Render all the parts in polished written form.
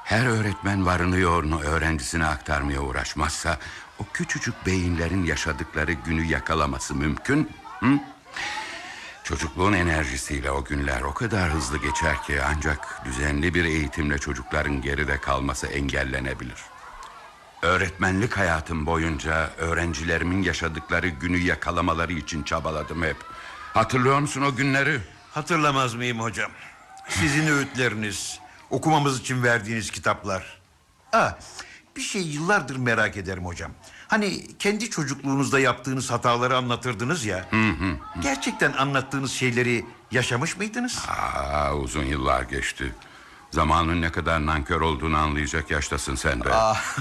Her öğretmen varını yoğunu öğrencisine aktarmaya uğraşmazsa o küçücük beyinlerin yaşadıkları günü yakalaması mümkün. Çocukluğun enerjisiyle o günler o kadar hızlı geçer ki ancak düzenli bir eğitimle çocukların geride kalması engellenebilir. Öğretmenlik hayatım boyunca öğrencilerimin yaşadıkları günü yakalamaları için çabaladım hep. Hatırlıyor musun o günleri? Hatırlamaz mıyım hocam? Sizin öğütleriniz, okumamız için verdiğiniz kitaplar. Bir şey yıllardır merak ederim hocam. Hani kendi çocukluğunuzda yaptığınız hataları anlatırdınız ya. Gerçekten anlattığınız şeyleri yaşamış mıydınız? Uzun yıllar geçti. Zamanın ne kadar nankör olduğunu anlayacak yaştasın sen de.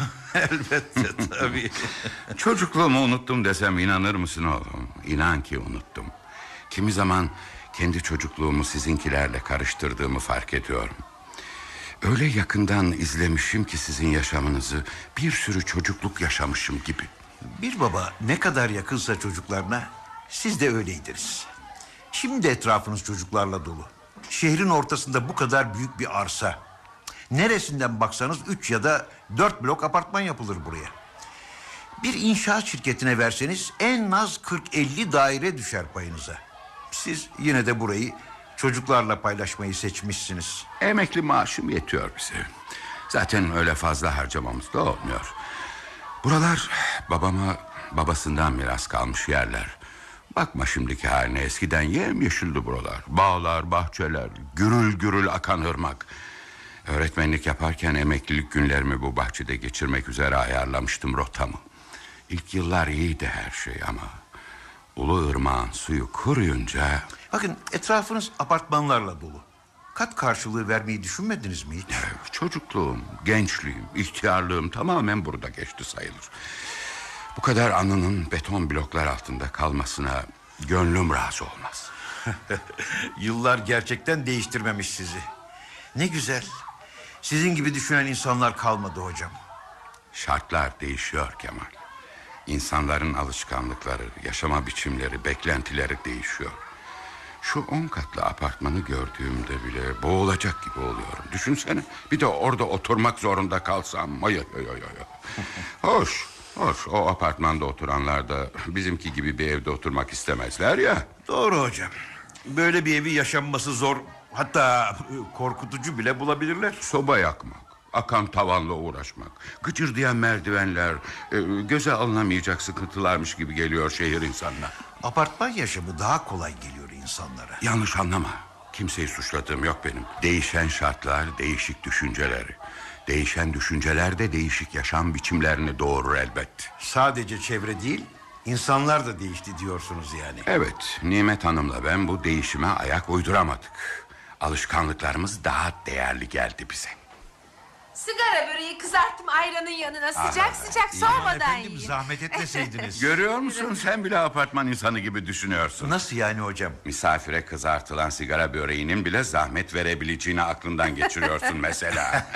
Elbette tabii. Çocukluğumu unuttum desem inanır mısın oğlum? İnan ki unuttum. Kimi zaman kendi çocukluğumu sizinkilerle karıştırdığımı fark ediyorum. Öyle yakından izlemişim ki sizin yaşamınızı, bir sürü çocukluk yaşamışım gibi. Bir baba ne kadar yakınsa çocuklarına, siz de öyleydiniz. Şimdi etrafınız çocuklarla dolu. Şehrin ortasında bu kadar büyük bir arsa. Neresinden baksanız 3 ya da 4 blok apartman yapılır buraya. Bir inşaat şirketine verseniz en az 40-50 daire düşer payınıza. Siz yine de burayı çocuklarla paylaşmayı seçmişsiniz. Emekli maaşım yetiyor bize. Zaten öyle fazla harcamamız da olmuyor. Buralar babama babasından miras kalmış yerler. Bakma şimdiki haline, eskiden yemyeşildi buralar. Bağlar, bahçeler, gürül gürül akan ırmak. Öğretmenlik yaparken emeklilik günlerimi bu bahçede geçirmek üzere ayarlamıştım rotamı. İlk yıllar iyiydi her şey ama Ulu Irmak'ın suyu kuruyunca... Bakın etrafınız apartmanlarla dolu. Kat karşılığı vermeyi düşünmediniz mi hiç? Çocukluğum, gençliğim, ihtiyarlığım tamamen burada geçti sayılır. Bu kadar anının beton bloklar altında kalmasına gönlüm razı olmaz. Yıllar gerçekten değiştirmemiş sizi. Ne güzel. Sizin gibi düşünen insanlar kalmadı hocam. Şartlar değişiyor Kemal. İnsanların alışkanlıkları, yaşama biçimleri, beklentileri değişiyor. Şu 10 katlı apartmanı gördüğümde bile boğulacak gibi oluyorum. Düşünsene, bir de orada oturmak zorunda kalsam. Hoş, o apartmanda oturanlar da bizimki gibi bir evde oturmak istemezler ya. Doğru hocam. Böyle bir evi yaşanması zor, hatta korkutucu bile bulabilirler. Soba yakmak, akan tavanla uğraşmak, gıcırdayan merdivenler, göze alınamayacak sıkıntılarmış gibi geliyor şehir insanına. Apartman yaşamı daha kolay geliyor insanlara. Yanlış anlama. Kimseyi suçladığım yok benim. Değişen şartlar, değişik düşünceleri. Değişen düşünceler de değişik yaşam biçimlerini doğurur elbet. Sadece çevre değil, insanlar da değişti diyorsunuz yani. Evet, Nimet Hanım'la ben bu değişime ayak uyduramadık. Alışkanlıklarımız daha değerli geldi bize. Sigara böreği kızarttım ayranın yanına, sıcak sıcak soğumadan Efendim, yiyin. zahmet etmeseydiniz. Görüyor musun, sen bile apartman insanı gibi düşünüyorsun. Nasıl yani hocam? Misafire kızartılan sigara böreğinin bile zahmet verebileceğini aklından geçiriyorsun mesela.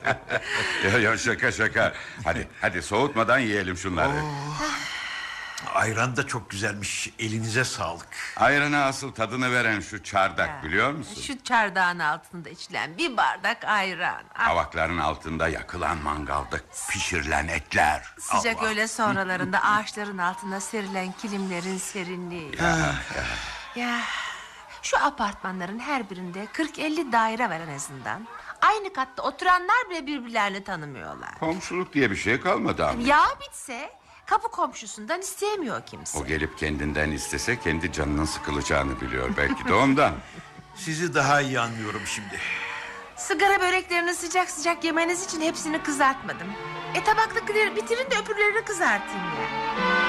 Şaka. Hadi soğutmadan yiyelim şunları. Ayran da çok güzelmiş, elinize sağlık. Ayrına asıl tadını veren şu çardak, biliyor musun? Şu çardağın altında içilen bir bardak ayran. Kavakların altında yakılan mangalda pişirilen etler. Sıcak Allah. öğle sonralarında ağaçların altına serilen kilimlerin serinliği. Ya şu apartmanların her birinde 40-50 daire var en azından. Aynı katta oturanlar bile birbirlerini tanımıyorlar. Komşuluk diye bir şey kalmadı ama. Ya bitse kapı komşusundan isteyemiyor kimse. O gelip kendinden istese kendi canının sıkılacağını biliyor belki de ondan. Sizi daha iyi anlıyorum şimdi. Sigara böreklerini sıcak sıcak yemeniz için hepsini kızartmadım. Tabaktakileri bitirin de öbürlerini kızartayım ya.